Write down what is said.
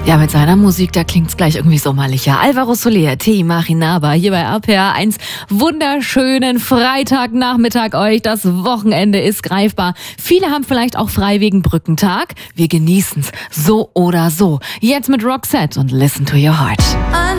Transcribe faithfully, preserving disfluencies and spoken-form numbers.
Ja, mit seiner Musik, da klingt's gleich irgendwie sommerlicher. Alvaro Soler, Tee Machinaba, hier bei A P R eins. Wunderschönen Freitagnachmittag euch. Das Wochenende ist greifbar. Viele haben vielleicht auch frei wegen Brückentag. Wir genießen's so oder so. Jetzt mit Roxette und Listen to Your Heart.